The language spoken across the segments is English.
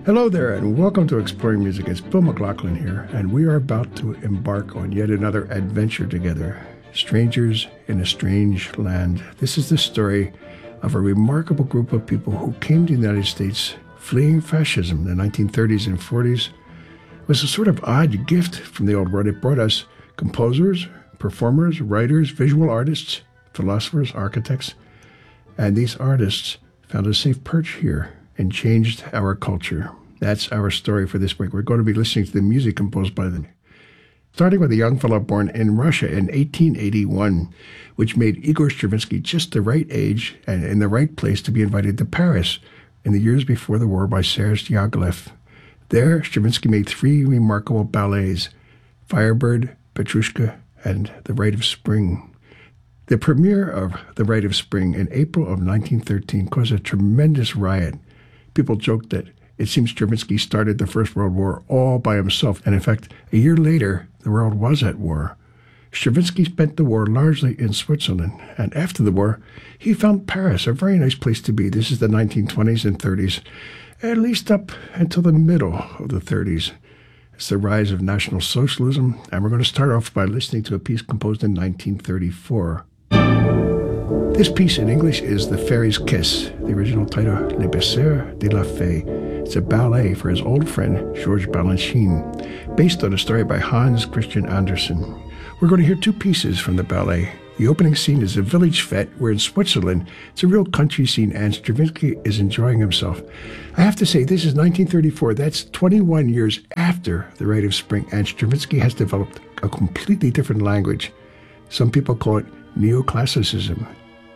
Hello there, and welcome to Exploring Music. It's Bill McLaughlin here, and we are about to embark on yet another adventure together. Strangers in a strange land. This is the story of a remarkable group of people who came to the United States fleeing fascism in the 1930s and 40s. It was a sort of odd gift from the old world. It brought us composers, performers, writers, visual artists, philosophers, architects, and these artists found a safe perch here and changed our culture. That's our story for this week. We're going to be listening to the music composed by them. Starting with a young fellow born in Russia in 1881, which made Igor Stravinsky just the right age and in the right place to be invited to Paris in the years before the war by Serge Diaghilev. There, Stravinsky made three remarkable ballets, Firebird, Petrushka, and The Rite of Spring. The premiere of The Rite of Spring in April of 1913 caused a tremendous riot. People joked that it seems Stravinsky started the First World War all by himself, and in fact, a year later, the world was at war. Stravinsky spent the war largely in Switzerland, and after the war, he found Paris a very nice place to be. This is the 1920s and 30s, at least up until the middle of the 30s. It's the rise of National Socialism, and we're going to start off by listening to a piece composed in 1934. This piece in English is The Fairy's Kiss, the original title, Le Baiser de la Fée. It's a ballet for his old friend, Georges Balanchine, based on a story by Hans Christian Andersen. We're going to hear two pieces from the ballet. The opening scene is a village fete, where in Switzerland, it's a real country scene, and Stravinsky is enjoying himself. I have to say, this is 1934. That's 21 years after The Rite of Spring, and Stravinsky has developed a completely different language. Some people call it neoclassicism.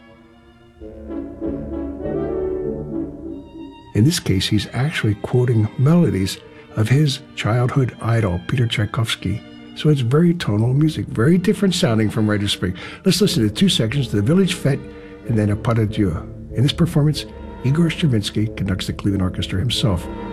In this case, he's actually quoting melodies of his childhood idol, Peter Tchaikovsky. So it's very tonal music, very different sounding from Rite of Spring. Let's listen to two sections, the Village Fete and then a Pas de Dieu. In this performance, Igor Stravinsky conducts the Cleveland Orchestra himself.